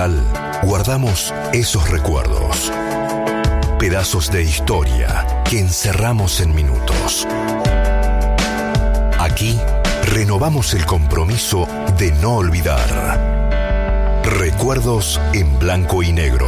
Monumental guardamos esos recuerdos. Pedazos de historia que encerramos en minutos. Aquí renovamos el compromiso de no olvidar. Recuerdos en blanco y negro.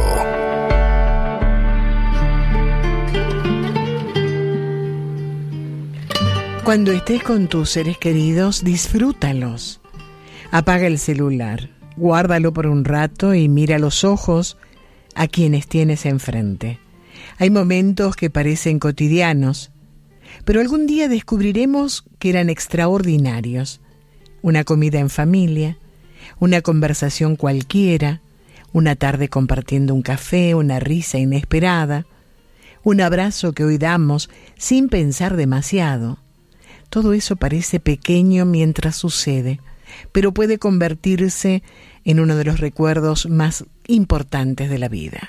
Cuando estés con tus seres queridos, disfrútalos. Apaga el celular, guárdalo por un rato y mira a los ojos a quienes tienes enfrente. Hay momentos que parecen cotidianos, pero algún día descubriremos que eran extraordinarios. Una comida en familia, una conversación cualquiera, una tarde compartiendo un café, una risa inesperada, un abrazo que hoy damos sin pensar demasiado. Todo eso parece pequeño mientras sucede, pero puede convertirse en uno de los recuerdos más importantes de la vida.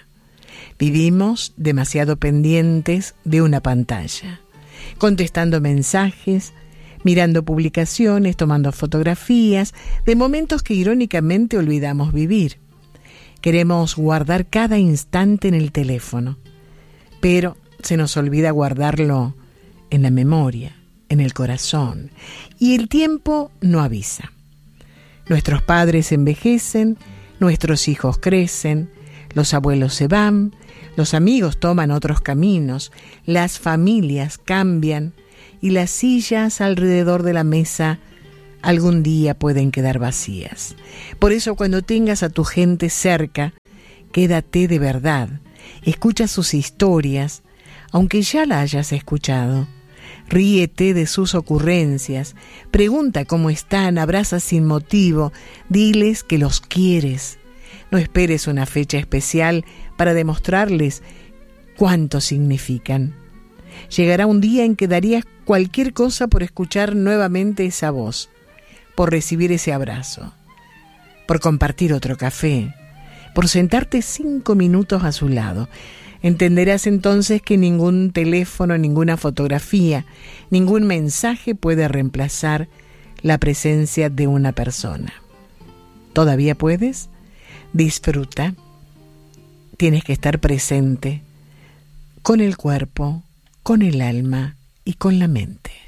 Vivimos demasiado pendientes de una pantalla, contestando mensajes, mirando publicaciones, tomando fotografías de momentos que irónicamente olvidamos vivir. Queremos guardar cada instante en el teléfono, pero se nos olvida guardarlo en la memoria, en el corazón, y el tiempo no avisa. Nuestros padres envejecen, nuestros hijos crecen, los abuelos se van, los amigos toman otros caminos, las familias cambian y las sillas alrededor de la mesa algún día pueden quedar vacías. Por eso, cuando tengas a tu gente cerca, quédate de verdad, escucha sus historias, aunque ya la hayas escuchado. Ríete de sus ocurrencias, pregunta cómo están, abraza sin motivo, diles que los quieres. No esperes una fecha especial para demostrarles cuánto significan. Llegará un día en que darías cualquier cosa por escuchar nuevamente esa voz, por recibir ese abrazo, por compartir otro café, por sentarte 5 minutos a su lado. Entenderás entonces que ningún teléfono, ninguna fotografía, ningún mensaje puede reemplazar la presencia de una persona. ¿Todavía puedes? Disfruta. Tienes que estar presente con el cuerpo, con el alma y con la mente.